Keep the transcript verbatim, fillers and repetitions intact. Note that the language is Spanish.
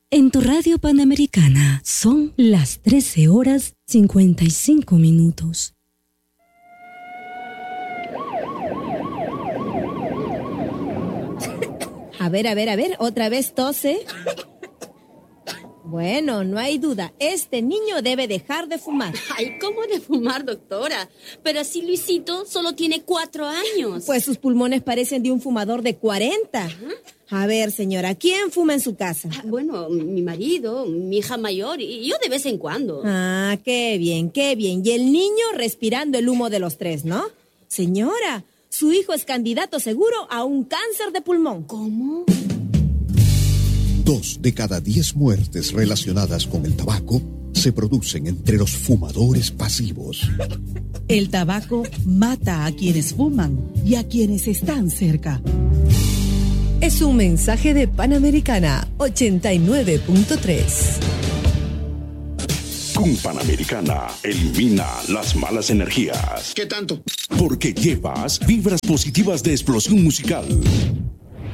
En tu radio Panamericana son las trece horas cincuenta y cinco minutos. A ver, a ver, a ver, otra vez tose. Bueno, no hay duda, este niño debe dejar de fumar. Ay, ¿cómo de fumar, doctora? Pero si Luisito solo tiene cuatro años. Pues sus pulmones parecen de un fumador de cuarenta. A ver, señora, ¿quién fuma en su casa? Ah, bueno, mi marido, mi hija mayor y yo de vez en cuando. Ah, qué bien, qué bien. Y el niño respirando el humo de los tres, ¿no? Señora, su hijo es candidato seguro a un cáncer de pulmón. ¿Cómo? Dos de cada diez muertes relacionadas con el tabaco se producen entre los fumadores pasivos. El tabaco mata a quienes fuman y a quienes están cerca. Es un mensaje de Panamericana ochenta y nueve punto tres. Con Panamericana, elimina las malas energías. ¿Qué tanto? Porque llevas vibras positivas de explosión musical.